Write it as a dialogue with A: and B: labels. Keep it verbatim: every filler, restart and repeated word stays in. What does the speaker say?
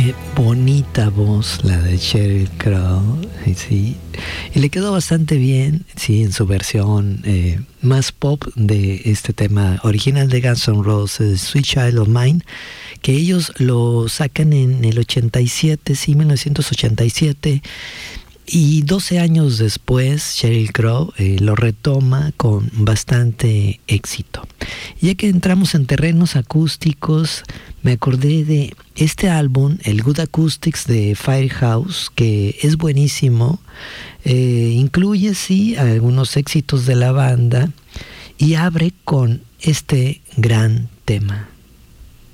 A: Qué bonita voz la de Sheryl Crow, sí. Y le quedó bastante bien, sí, en su versión eh, más pop de este tema original de Guns N' Roses, Sweet Child of Mine, que ellos lo sacan en el ochenta y siete, sí, mil novecientos ochenta y siete. Y doce años después, Sheryl Crow eh, lo retoma con bastante éxito. Ya que entramos en terrenos acústicos, me acordé de este álbum, el Good Acoustics de Firehouse, que es buenísimo. Eh, incluye, sí, algunos éxitos de la banda y abre con este gran tema.